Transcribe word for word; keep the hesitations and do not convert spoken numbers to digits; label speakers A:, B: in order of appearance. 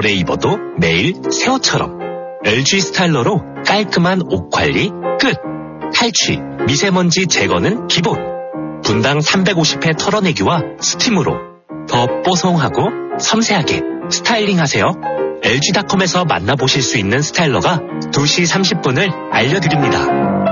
A: 오래 입어도 매일 새 옷처럼. 엘지 스타일러로 깔끔한 옷 관리 끝. 탈취, 미세먼지 제거는 기본. 분당 삼백오십 회 털어내기와 스팀으로 더 뽀송하고 섬세하게 스타일링하세요. 엘지닷컴에서 만나보실 수 있는 스타일러가 두 시 삼십 분을 알려드립니다.